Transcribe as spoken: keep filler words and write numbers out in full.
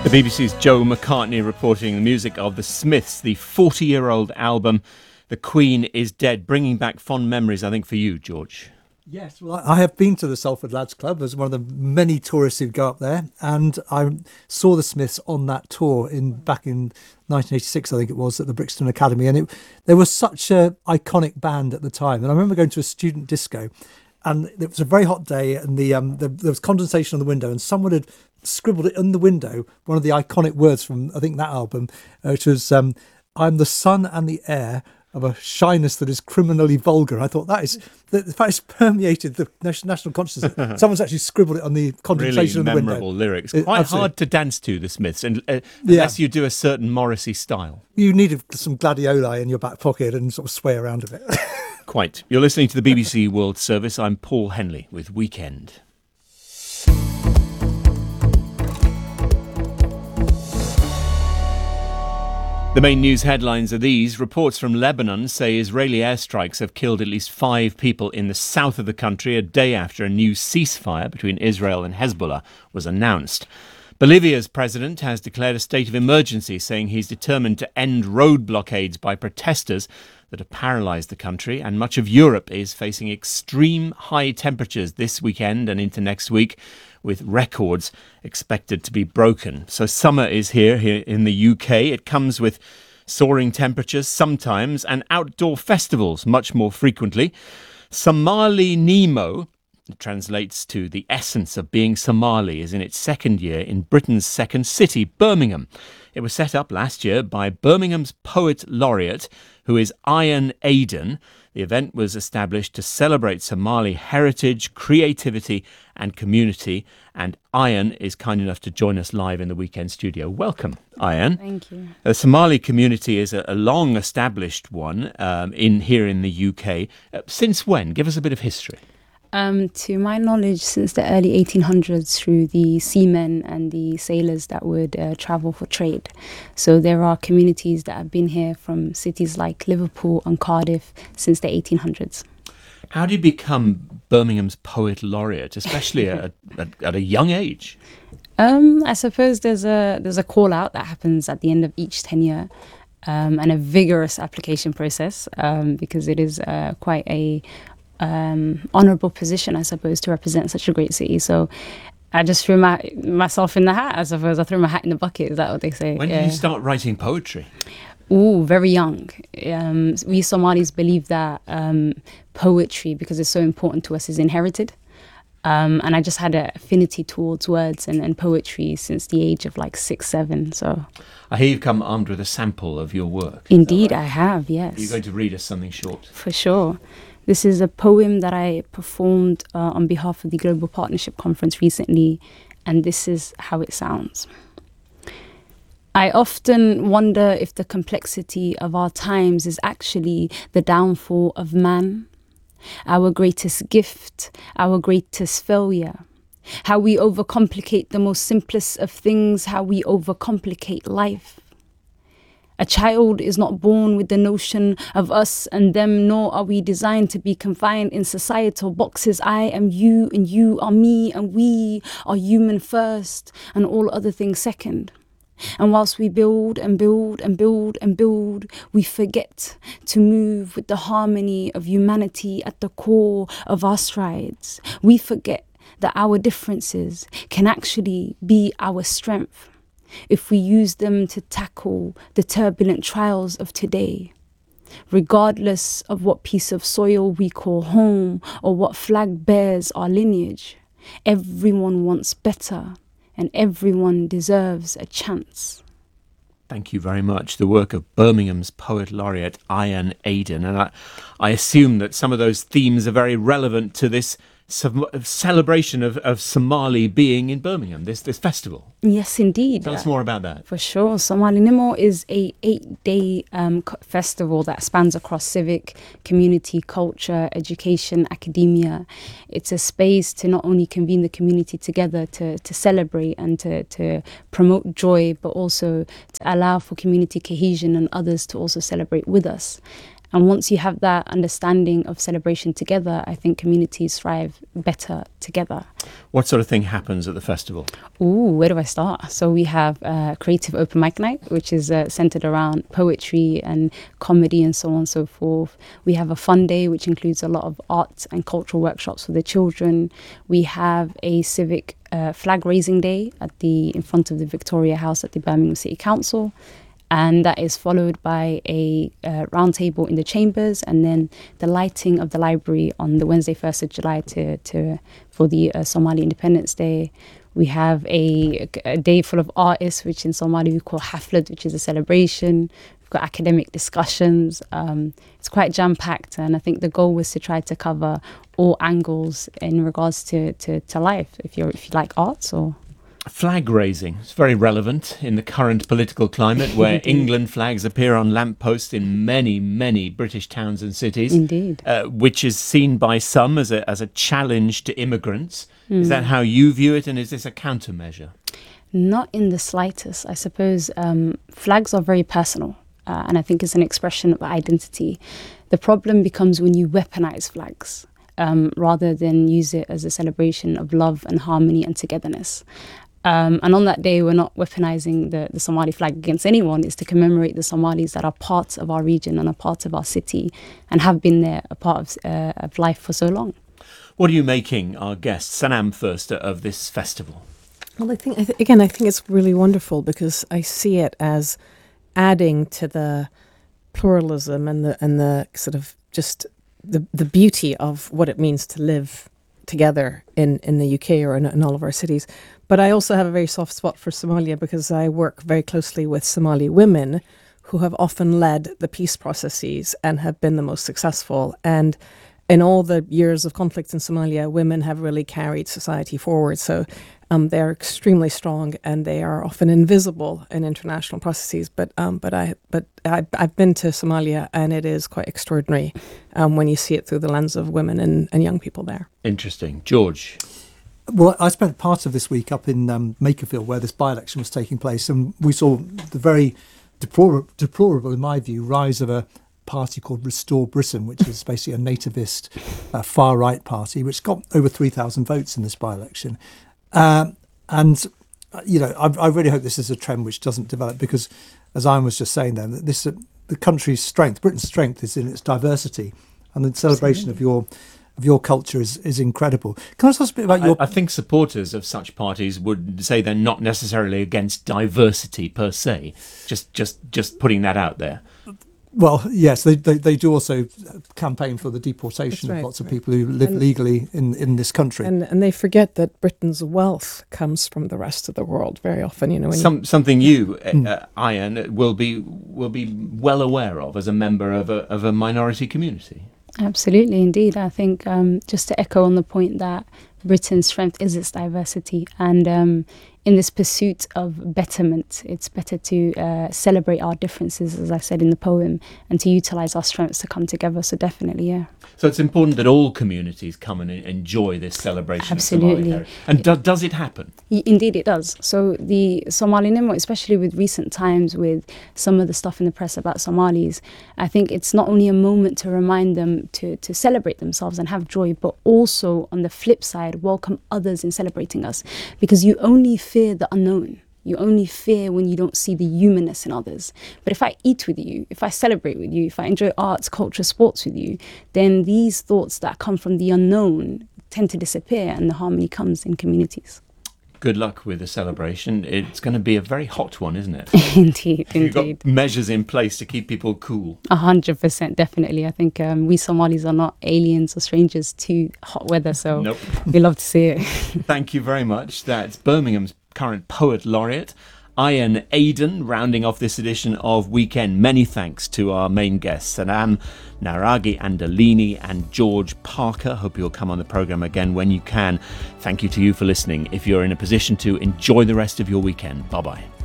The B B C's Joe McCartney reporting the music of The Smiths, the forty-year-old album, The Queen is Dead, bringing back fond memories, I think, for you, George. Yes, well, I have been to the Salford Lads Club as one of the many tourists who go up there, and I saw the Smiths on that tour in back in nineteen eighty-six, I think it was, at the Brixton Academy, and it, they were such an iconic band at the time. And I remember going to a student disco, and it was a very hot day, and the, um, the there was condensation on the window, and someone had scribbled it in the window, one of the iconic words from, I think, that album, uh, which was, um, I'm the son and the heir of a shyness that is criminally vulgar. I thought that is, the fact it's permeated the national consciousness. Someone's actually scribbled it on the condensation really on the window. Memorable lyrics. It, Quite absolutely. hard to dance to, the Smiths, and uh, Yeah. unless you do a certain Morrissey style. You needed some gladioli in your back pocket and sort of sway around a bit. Quite. You're listening to the B B C World Service. I'm Paul Henley with Weekend. The main news headlines are these. Reports from Lebanon say Israeli airstrikes have killed at least five people in the south of the country a day after a new ceasefire between Israel and Hezbollah was announced. Bolivia's president has declared a state of emergency, saying he's determined to end road blockades by protesters that have paralysed the country, and much of Europe is facing extreme high temperatures this weekend and into next week, with records expected to be broken. So summer is here, here in the U K. It comes with soaring temperatures sometimes and outdoor festivals much more frequently. Somali Nemo, it translates to the essence of being Somali, is in its second year in Britain's second city, Birmingham. It was set up last year by Birmingham's Poet Laureate, who is Ian Aidan. The event was established to celebrate Somali heritage, creativity and community. And Ian is kind enough to join us live in the weekend studio. Welcome, Ian. Thank you. The Somali community is a, a long-established one um, in here in the U K. Uh, since when? Give us a bit of history. Um, to my knowledge, since the early eighteen hundreds, through the seamen and the sailors that would uh, travel for trade. So there are communities that have been here from cities like Liverpool and Cardiff since the eighteen hundreds. How do you become Birmingham's Poet Laureate, especially at, at, at a young age? Um, I suppose there's a there's a call out that happens at the end of each tenure, um, and a vigorous application process, um, because it is uh, quite a um, honourable position, I suppose, to represent such a great city. So I just threw my myself in the hat, I suppose. I threw my hat in the bucket. Is that what they say? When Yeah. did you start writing poetry? Ooh, very young. Um, we Somalis believe that um, poetry, because it's so important to us, is inherited. Um, and I just had an affinity towards words and, and poetry since the age of like six, seven. So, I hear you've come armed with a sample of your work. indeed, I have, yes. Are you going to read us something short? For sure. This is a poem that I performed uh, on behalf of the Global Partnership Conference recently, and this is how it sounds. I often wonder if the complexity of our times is actually the downfall of man, our greatest gift, our greatest failure. How we overcomplicate the most simplest of things, how we overcomplicate life. A child is not born with the notion of us and them, nor are we designed to be confined in societal boxes. I am you and you are me, and we are human first and all other things second. And whilst we build and build and build and build, we forget to move with the harmony of humanity at the core of our strides. We forget that our differences can actually be our strength if we use them to tackle the turbulent trials of today. Regardless of what piece of soil we call home or what flag bears our lineage, everyone wants better. And everyone deserves a chance. Thank you very much. The work of Birmingham's Poet Laureate, Ian Aidan. And I, I assume that some of those themes are very relevant to this celebration of, of Somali being in Birmingham, this this festival. Yes, indeed. Tell us more about that. For sure. Somali Nimo is a eight-day um, festival that spans across civic, community, culture, education, academia. It's a space to not only convene the community together to, to celebrate and to, to promote joy, but also to allow for community cohesion and others to also celebrate with us. And once you have that understanding of celebration together, I think communities thrive better together. What sort of thing happens at the festival? Ooh, where do I start? So we have uh, Creative Open Mic Night, which is uh, centered around poetry and comedy and so on and so forth. We have a fun day, which includes a lot of art and cultural workshops for the children. We have a civic uh, flag raising day at the in front of the Victoria House at the Birmingham City Council. And that is followed by a uh, roundtable in the chambers, and then the lighting of the library on the Wednesday, first of July, to, to for the uh, Somali Independence Day. We have a, a day full of artists, which in Somali we call Haflad, which is a celebration. We've got academic discussions. Um, it's quite jam-packed, and I think the goal was to try to cover all angles in regards to, to, to life, if you're if you like arts or... Flag raising is very relevant in the current political climate where England flags appear on lampposts in many, many British towns and cities. Indeed. Uh, which is seen by some as a, as a challenge to immigrants. Mm. Is that how you view it, and is this a countermeasure? Not in the slightest. I suppose um, flags are very personal, uh, and I think it's an expression of identity. The problem becomes when you weaponize flags. Um, rather than use it as a celebration of love and harmony and togetherness. Um, and on that day, we're not weaponizing the, the Somali flag against anyone. It's to commemorate the Somalis that are part of our region and a part of our city and have been there, a part of, uh, of life for so long. What are you making, our guest, Sanam first, of this festival? Well, I think, I th- again, I think it's really wonderful because I see it as adding to the pluralism and the and the sort of just the, the beauty of what it means to live together in, in the U K or in, in all of our cities. But I also have a very soft spot for Somalia because I work very closely with Somali women who have often led the peace processes and have been the most successful. And in all the years of conflict in Somalia, women have really carried society forward. So um, they're extremely strong, and they are often invisible in international processes. But um, but I but I, I've been to Somalia, and it is quite extraordinary um, when you see it through the lens of women and, and young people there. Interesting, George. Well, I spent part of this week up in um, Makerfield, where this by-election was taking place, and we saw the very deplorable, deplorable, in my view, rise of a party called Restore Britain, which is basically a nativist uh, far-right party, which got over three thousand votes in this by-election. Um, and, uh, you know, I, I really hope this is a trend which doesn't develop because, as Ian was just saying then, that this uh, the country's strength, Britain's strength is in its diversity, and the celebration Absolutely. of your of your culture is, is incredible. Can I ask a bit about your... I, I think supporters of such parties would say they're not necessarily against diversity per se, just just, just putting that out there. Well, yes, they, they, they do also campaign for the deportation right, of lots of right. people who live and, legally in, in this country. And and they forget that Britain's wealth comes from the rest of the world very often. You know, when Some, you, something you, uh, Ian, will be will be well aware of as a member of a of a minority community. Absolutely, indeed. I think um, just to echo on the point that Britain's strength is its diversity, and um, in this pursuit of betterment, it's better to uh, celebrate our differences, as I said in the poem, and to utilise our strengths to come together. So definitely, yeah. So it's important that all communities come and enjoy this celebration Absolutely. of Somali heritage. And do, does it happen? Indeed it does. So the Somali Nimo, especially with recent times with some of the stuff in the press about Somalis, I think it's not only a moment to remind them to, to celebrate themselves and have joy, but also on the flip side, welcome others in celebrating us. Because you only fear the unknown. You only fear when you don't see the humanness in others. But if I eat with you, if I celebrate with you, if I enjoy arts, culture, sports with you, then these thoughts that come from the unknown tend to disappear and the harmony comes in communities. Good luck with the celebration. It's going to be a very hot one, isn't it? Indeed, You've indeed. got measures in place to keep people cool. A hundred percent, definitely. I think um, we Somalis are not aliens or strangers to hot weather, so Nope. we love to see it. Thank you very much. That's Birmingham's current Poet Laureate, Ian Aidan, rounding off this edition of Weekend. Many thanks to our main guests, Sanam Naragi Andalini and George Parker. Hope you'll come on the programme again when you can. Thank you to you for listening. If you're in a position to, enjoy the rest of your weekend. Bye-bye.